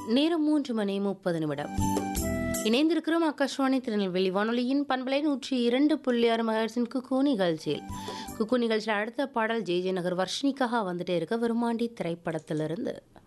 நேரம் 3:30 இணைந்திருக்கிறோம் ஆகாஷ்வாணி திருநெல்வேலி வானொலியின் பண்பலை 102.6 மெகாஹெர்ட்ஸின் குக்கூ நிகழ்ச்சியில். குக்கூ நிகழ்ச்சியில் அடுத்த பாடல் ஜே ஜே நகர் வர்ஷினிக்காக வந்துட்டே இருக்க வருமாண்டி திரைப்படத்திலிருந்து.